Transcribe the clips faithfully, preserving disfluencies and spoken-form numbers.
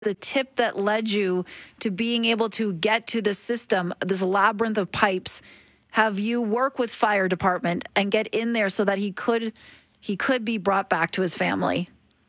the tip that led you to being able to get to the system, this labyrinth of pipes, have you work with fire department and get in there so that he could he could be brought back to his family?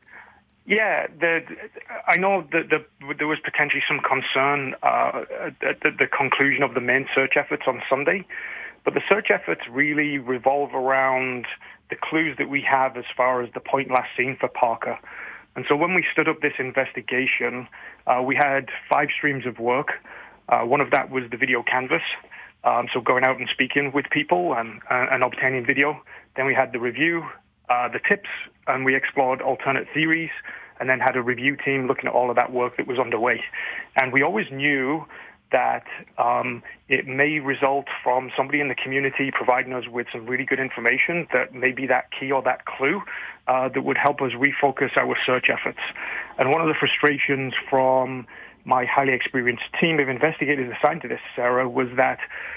Yeah, the, I know that the, there was potentially some concern uh, at the, the conclusion of the main search efforts on Sunday, but the search efforts really revolve around the clues that we have as far as the point last seen for Parker. And so when we stood up this investigation, uh, we had five streams of work. Uh, one of that was the video canvas, um, so going out and speaking with people and, uh, and obtaining video. Then we had the review, uh, the tips, and we explored alternate theories, and then had a review team looking at all of that work that was underway. And we always knew that um, it may result from somebody in the community providing us with some really good information that may be that key or that clue uh, that would help us refocus our search efforts. And one of the frustrations from my highly experienced team of investigators assigned to this, Sarah, was that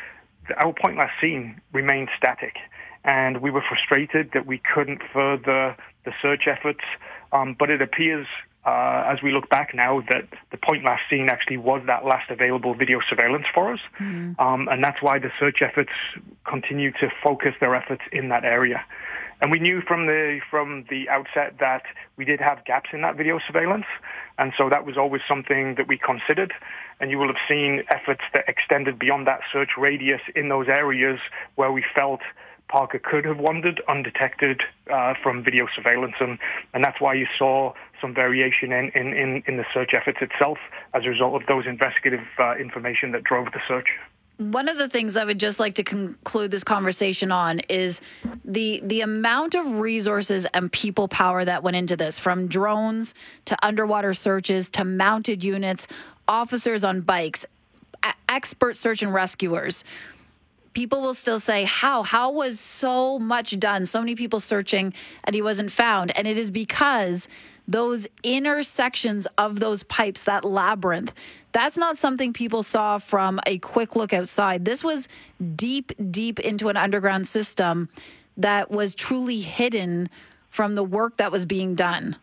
our point last seen remained static. And we were frustrated that we couldn't further the search efforts. Um, but it appears, uh, as we look back now, that the point last seen actually was that last available video surveillance for us. Mm-hmm. Um, and that's why the search efforts continue to focus their efforts in that area. And we knew from the from the outset that we did have gaps in that video surveillance. And so that was always something that we considered. And you will have seen efforts that extended beyond that search radius in those areas where we felt Parker could have wandered undetected uh, from video surveillance. And, and that's why you saw some variation in, in, in, in the search efforts itself as a result of those investigative uh, information that drove the search. One of the things I would just like to conclude this conversation on is the the amount of resources and people power that went into this, from drones to underwater searches to mounted units, officers on bikes, a- expert search and rescuers. People will still say, how? How was so much done? So many people searching and he wasn't found. And it is because those intersections of those pipes, that labyrinth, that's not something people saw from a quick look outside. This was deep, deep into an underground system that was truly hidden from the work that was being done.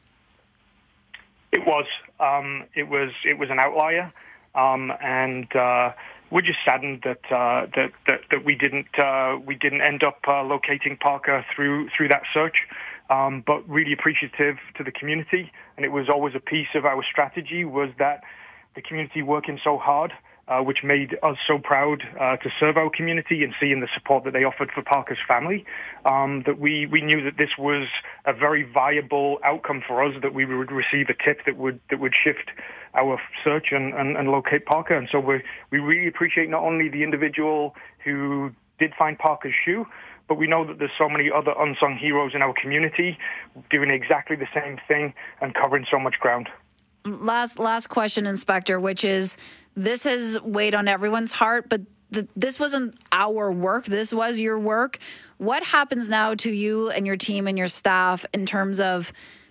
It was. Um, it was. It was an outlier, um, and uh, we're just saddened that uh, that, that that we didn't uh, we didn't end up uh, locating Parker through through that search. Um, but really appreciative to the community, and it was always a piece of our strategy was that the community working so hard, uh, which made us so proud uh, to serve our community and seeing the support that they offered for Parker's family, um, that we, we knew that this was a very viable outcome for us, that we would receive a tip that would that would shift our search and, and, and locate Parker. And so we we really appreciate not only the individual who did find Parker's shoe, but we know that there's so many other unsung heroes in our community doing exactly the same thing and covering so much ground. Last last question, Inspector, which is, this has weighed on everyone's heart, but th- this wasn't our work. This was your work. What happens now to you and your team and your staff in terms of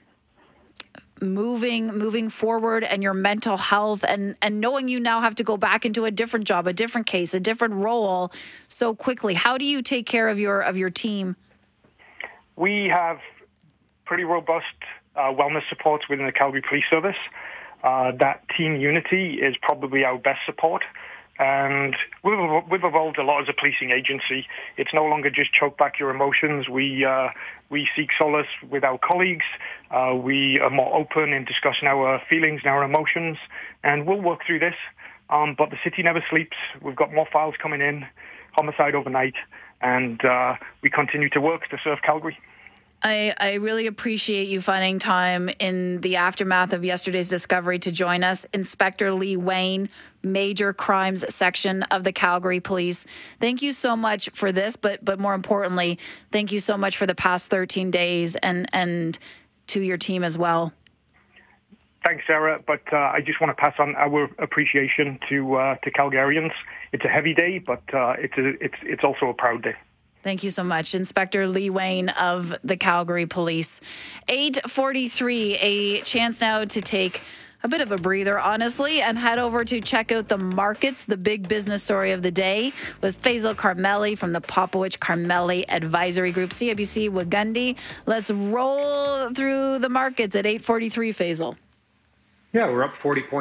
moving moving forward and your mental health and, and knowing you now have to go back into a different job, a different case, a different role so quickly? How do you take care of your of your team? We have pretty robust uh, wellness supports within the Calgary Police Service. Uh, that team unity is probably our best support. And we've, we've evolved a lot as a policing agency. It's no longer just choke back your emotions. We uh, we seek solace with our colleagues. Uh, we are more open in discussing our feelings and our emotions. And we'll work through this. Um, but the city never sleeps. We've got more files coming in, homicide overnight. And uh, we continue to work to serve Calgary. I, I really appreciate you finding time in the aftermath of yesterday's discovery to join us. Inspector Lee Wayne, Major Crimes Section of the Calgary Police. Thank you so much for this, but but more importantly, thank you so much for the past thirteen days and, and to your team as well. Thanks, Sarah. But uh, I just want to pass on our appreciation to uh, to Calgarians. It's a heavy day, but uh, it's a, it's it's also a proud day. Thank you so much, Inspector Lee Wayne of the Calgary Police. eight forty-three, a chance now to take a bit of a breather, honestly, and head over to check out the markets, the big business story of the day, with Faisal Carmeli from the Popowich Carmeli Advisory Group, C I B C Wagundi. Let's roll through the markets at eight forty-three, Faisal. Yeah, we're up forty points.